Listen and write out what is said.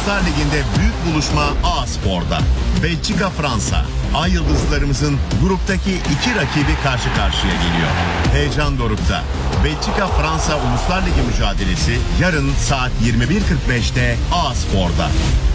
Uluslar Ligi'nde büyük buluşma A-Spor'da. Belçika Fransa. Ay Yıldızlarımızın gruptaki iki rakibi karşı karşıya geliyor. Heyecan dorukta. Belçika Fransa Uluslar Ligi mücadelesi yarın saat 21.45'te A-Spor'da.